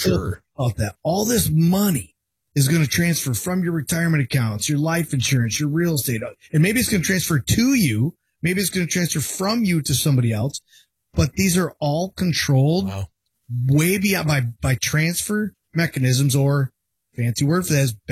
Sure. About that. All this money is going to transfer from your retirement accounts, your life insurance, your real estate, and maybe it's going to transfer to you. Maybe it's going to transfer from you to somebody else, but these are all controlled way beyond by transfer mechanisms, or fancy word for that is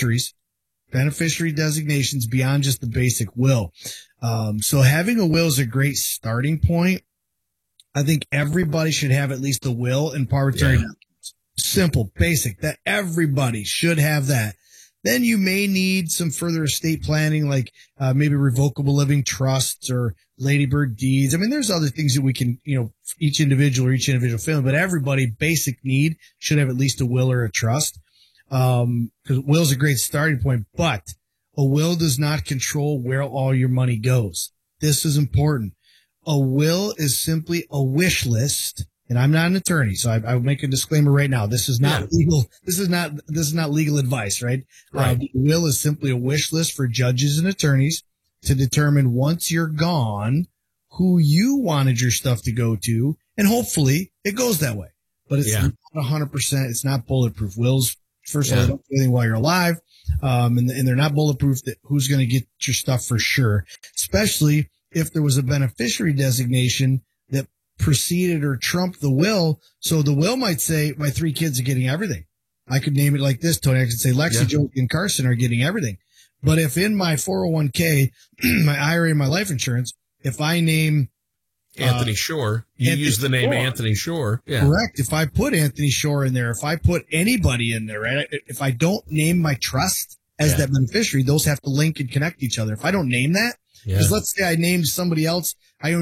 beneficiary designations beyond just the basic will. So having a will is a great starting point. I think everybody should have at least a will and power of attorney documents. Simple, basic, that everybody should have that. Then you may need some further estate planning, like maybe revocable living trusts or ladybird deeds. I mean, there's other things that we can, each individual family, but everybody basic need should have at least a will or a trust. Because will is a great starting point, but a will does not control where all your money goes. This is important. A will is simply a wish list, and I'm not an attorney, so I will make a disclaimer right now. This is not legal. This is not legal advice, right? Right. The will is simply a wish list for judges and attorneys to determine once you're gone who you wanted your stuff to go to, and hopefully it goes that way. But it's not 100%. It's not bulletproof. Wills, first of all, they don't do anything while you're alive, and they're not bulletproof. That who's going to get your stuff for sure, especially if there was a beneficiary designation that preceded or trumped the will. So the will might say, my 3 kids are getting everything. I could name it like this, Tony. I could say Lexi, Joe, and Carson are getting everything. But if in my 401k, my IRA, and my life insurance, if I name Anthony Shore, you use the name Anthony Shore. Yeah. Correct. If I put Anthony Shore in there, if I put anybody in there, right? If I don't name my trust as that beneficiary, those have to link and connect each other. If I don't name that, because let's say I named somebody else, I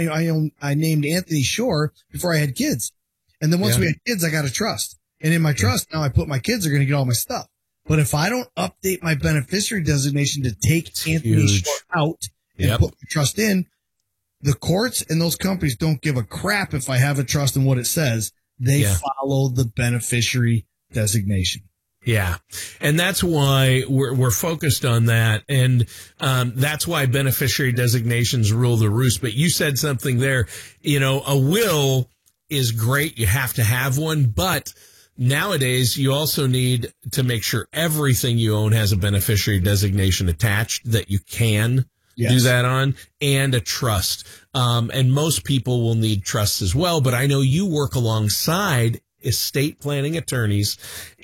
named Anthony Shore before I had kids. And then once we had kids, I got a trust. And in my trust, now I put my kids are going to get all my stuff. But if I don't update my beneficiary designation to take Anthony Shore out and put my trust in, the courts and those companies don't give a crap if I have a trust and what it says. They follow the beneficiary designation. Yeah. And that's why we're focused on that. And that's why beneficiary designations rule the roost. But you said something there, a will is great. You have to have one. But nowadays, you also need to make sure everything you own has a beneficiary designation attached that you can do that on, and a trust. And most people will need trusts as well. But I know you work alongside estate planning attorneys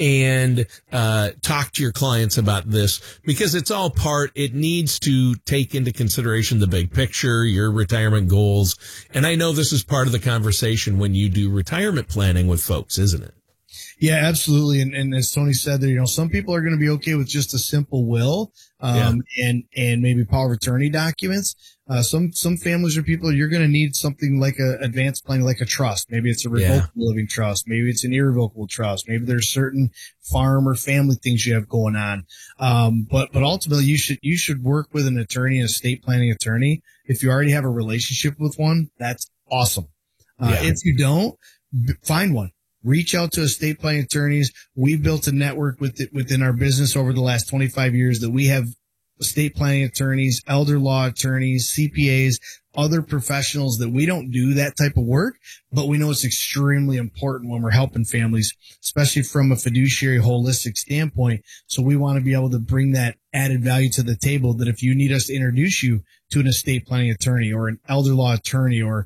and talk to your clients about this, because it's all it needs to take into consideration the big picture, your retirement goals. And I know this is part of the conversation when you do retirement planning with folks, isn't it? Yeah, absolutely. And as Tony said there, some people are going to be okay with just a simple will, and maybe power of attorney documents. Some families or people, you're going to need something like a advanced planning, like a trust. Maybe it's a revocable living trust. Maybe it's an irrevocable trust. Maybe there's certain farm or family things you have going on. But ultimately you should work with an attorney, an estate planning attorney. If you already have a relationship with one, that's awesome. If you don't, find one. Reach out to estate planning attorneys. We've built a network within our business over the last 25 years that we have estate planning attorneys, elder law attorneys, CPAs, other professionals that we don't do that type of work, but we know it's extremely important when we're helping families, especially from a fiduciary holistic standpoint. So we want to be able to bring that added value to the table, that if you need us to introduce you to an estate planning attorney or an elder law attorney or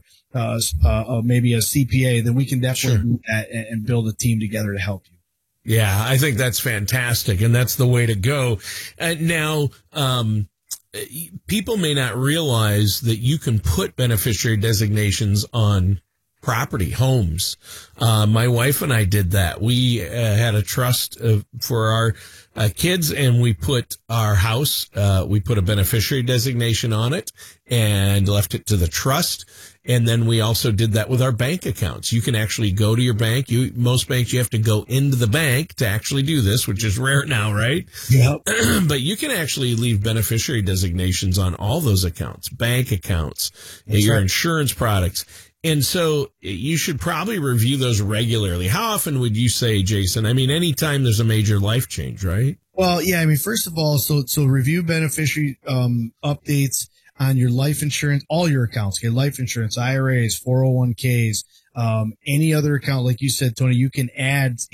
maybe a CPA, then we can definitely do that and build a team together to help you. Yeah, I think that's fantastic, and that's the way to go. Now, people may not realize that you can put beneficiary designations on property, homes. My wife and I did that. We had a trust for our kids, and we put our house, we put a beneficiary designation on it and left it to the trust. And then we also did that with our bank accounts. You can actually go to your bank. Most banks, you have to go into the bank to actually do this, which is rare now, right? Yeah. But you can actually leave beneficiary designations on all those accounts, bank accounts, your insurance products. And so you should probably review those regularly. How often would you say, Jason? I mean, anytime there's a major life change, right? Well, yeah. I mean, first of all, so review beneficiary updates on your life insurance, all your accounts, okay, life insurance, IRAs, 401ks, any other account. Like you said, Tony, you can add